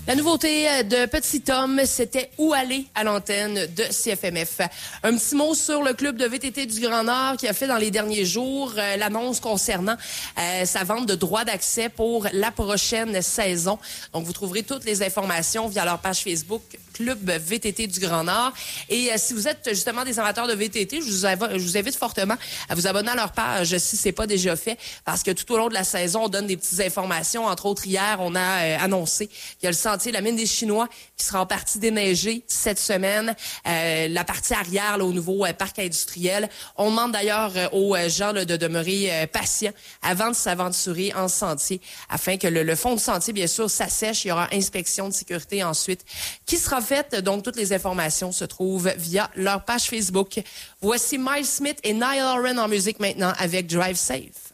La nouveauté de Petit Tom, c'était Où aller à l'antenne de CFMF. Un petit mot sur le club de VTT du Grand Nord qui a fait dans les derniers jours l'annonce concernant sa vente de droits d'accès pour la prochaine saison. Donc, vous trouverez toutes les informations via leur page Facebook Club VTT du Grand Nord. Et si vous êtes justement des amateurs de VTT, je vous invite fortement à vous abonner à leur page si c'est pas déjà fait, parce que tout au long de la saison, on donne des petites informations. Entre autres, hier, on a annoncé qu'il y a le sentier La Mine des Chinois qui sera en partie déneigé cette semaine. La partie arrière, là, au nouveau parc industriel. On demande d'ailleurs aux gens là, de demeurer patients avant de s'aventurer en sentier, afin que le fond de sentier, bien sûr, s'assèche. Il y aura inspection de sécurité ensuite qui sera faite. Donc, toutes les informations se trouvent via leur page Facebook. Voici Miles Smith et Niall Horan en musique maintenant avec Drive Safe.